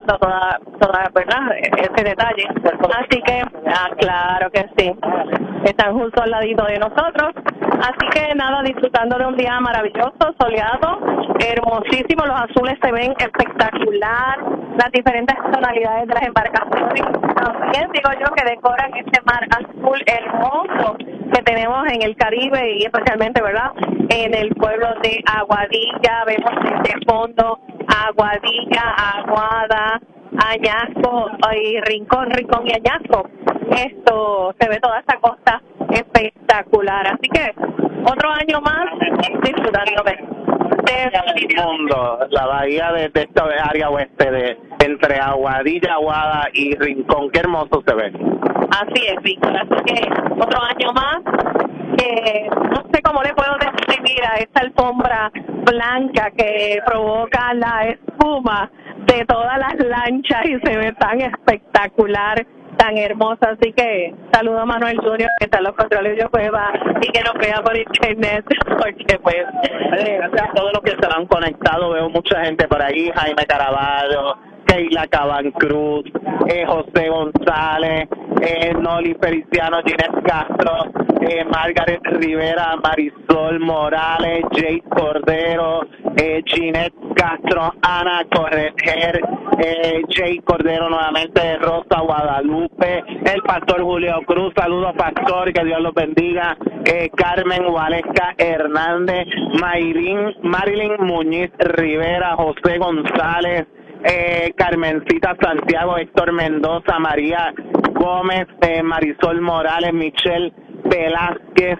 viendo toda ¿verdad? Ese detalle. Así que, claro que sí. Están justo al ladito de nosotros. Así que nada, disfrutando de un día maravilloso, soleado, hermosísimo. Los azules se ven espectacular. Las diferentes tonalidades de las embarcaciones también, digo yo, que decoran este mar azul hermoso que tenemos en el Caribe y especialmente, ¿verdad?, en el pueblo de Aguadilla. Vemos de fondo Aguadilla, Aguada, Añasco y Rincón y Añasco. Esto se ve toda esta costa espectacular. Así que otro año más disfrutando del mundo, la bahía de esta área oeste de entre Aguadilla, Aguada y Rincón. Qué hermoso se ve. Así es, Víctor. Así que otro año más. No sé cómo le puedo describir a esta alfombra blanca que provoca la espuma de todas las lanchas y se ve tan espectacular, tan hermosa. Así que saludo a Manuel Junior, que está en los controles de Cueva y que nos vea por internet, porque pues gracias a todos los que se han conectado. Veo mucha gente por ahí: Jaime Caraballo, Keila Caban Cruz, José González, Noli Feliciano, Ginette Castro, Margaret Rivera, Marisol Morales, Jade Cordero, Ginette Castro, Ana Correger, Jade Cordero nuevamente, Rosa Guadalupe, el pastor Julio Cruz. Saludos, pastor, que Dios los bendiga. Carmen Valesca Hernández, Marilyn Muñiz Rivera, José González, Carmencita Santiago, Héctor Mendoza, María Gómez, Marisol Morales, Michelle Velázquez,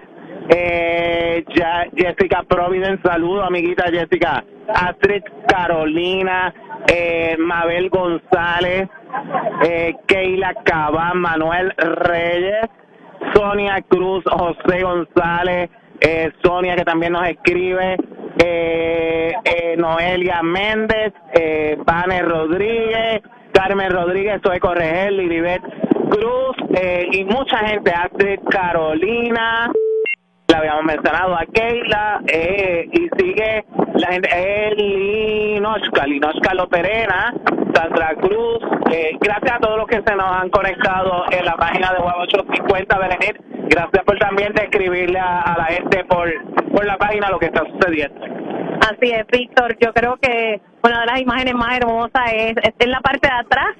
Jessica Providence. Saludos, amiguita Jessica. Astrid Carolina, Mabel González, Keila Cabán, Manuel Reyes, Sonia Cruz, José González, Sonia, que también nos escribe, Noelia Méndez, Vane Rodríguez, Carmen Rodríguez, Zoe Corregel, Lilibet Cruz, y mucha gente. Astrid Carolina, la habíamos mencionado, a Keila, y sigue la gente, Linoshka Loperena, Sandra Cruz. Gracias a todos los que se nos han conectado en la página de Web 850 Belenit. Gracias por también describirle a la gente por la página lo que está sucediendo. Así es, Víctor. Yo creo que una de las imágenes más hermosas es en la parte de atrás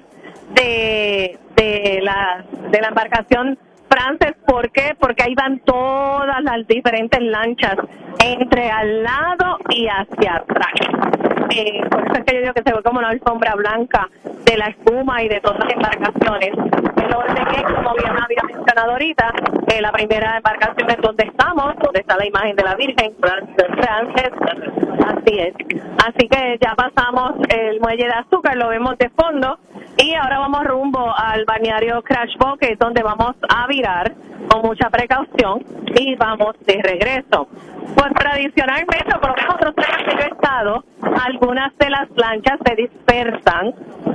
de la embarcación Frances. ¿Por qué? Porque ahí van todas las diferentes lanchas entre al lado y hacia atrás. Por eso es que yo digo que se ve como una alfombra blanca de la espuma y de todas las embarcaciones. El orden es, como bien había mencionado ahorita, la primera embarcación es donde estamos, donde está la imagen de la Virgen, Frances. Así es. Así que ya pasamos el muelle de Azúcar, lo vemos de fondo, y ahora vamos rumbo al balneario Crash Boat, que es donde vamos a virar con mucha precaución y vamos de regreso. Pues tradicionalmente, por lo menos otros años que yo he estado, algunas de las lanchas se dispersan.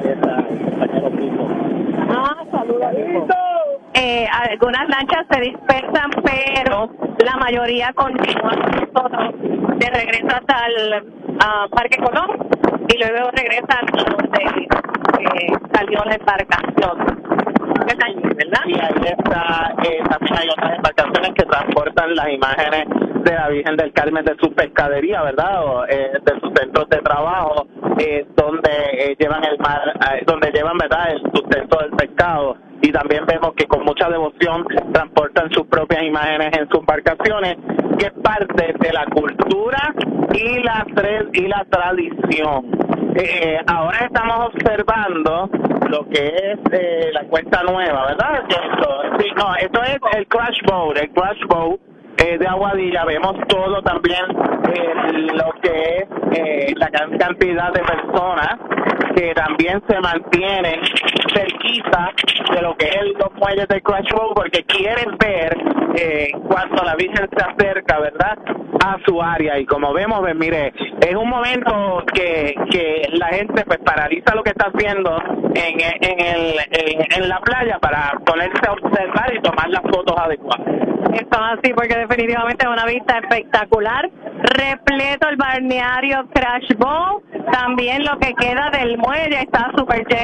Algunas lanchas se dispersan, pero la mayoría continúan con nosotros de regreso hasta el Parque Colón y luego regresan donde salió la embarcación. ¿Verdad? Y ahí está, también hay otras embarcaciones que transportan las imágenes de la Virgen del Carmen de su pescadería, ¿verdad? O de sus centros de trabajo, donde llevan el mar, donde llevan, ¿verdad?, el sustento del pescado. Y también vemos que con mucha devoción transportan sus propias imágenes en sus embarcaciones, que es parte de la cultura y la tradición. Ahora estamos observando lo que es la cuesta nueva, ¿verdad? Esto es el Crash Boat de Aguadilla. Vemos todo también lo que es la gran cantidad de personas que también se mantienen cerquita de lo que es los muelles del Crash Boat, porque quieren ver cuando la Virgen se acerca, ¿verdad?, a su área. Y como vemos, mire, es un momento que la gente pues paraliza lo que está haciendo en la playa para ponerse a observar y tomar las fotos adecuadas. Esto es así, porque definitivamente es una vista espectacular, repleto el balneario Crash Boat. También lo que queda del muelle está súper lleno.